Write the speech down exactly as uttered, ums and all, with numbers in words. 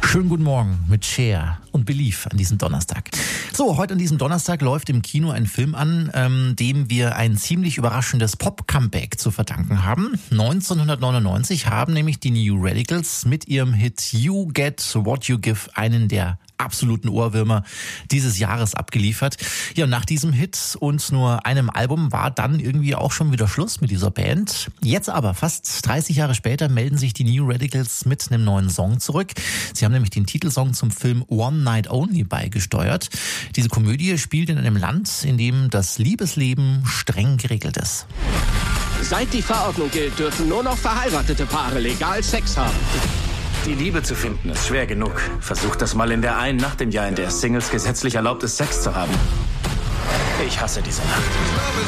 Schönen guten Morgen mit Cher und Belief an diesem Donnerstag. So, heute an diesem Donnerstag läuft im Kino ein Film an, ähm, dem wir ein ziemlich überraschendes Pop-Comeback zu verdanken haben. neunzehnhundertneunundneunzig haben nämlich die New Radicals mit ihrem Hit You Get What You Give einen der absoluten Ohrwürmer dieses Jahres abgeliefert. Ja, und nach diesem Hit und nur einem Album war dann irgendwie auch schon wieder Schluss mit dieser Band. Jetzt aber, fast dreißig Jahre später, melden sich die New Radicals mit einem neuen Song zurück. Sie haben nämlich den Titelsong zum Film One Night Only beigesteuert. Diese Komödie spielt in einem Land, in dem das Liebesleben streng geregelt ist. Seit die Verordnung gilt, dürfen nur noch verheiratete Paare legal Sex haben. Die Liebe zu finden ist schwer genug. Versucht das mal in der einen Nacht im Jahr, in der es Singles gesetzlich erlaubt ist, Sex zu haben. Ich hasse diese Nacht.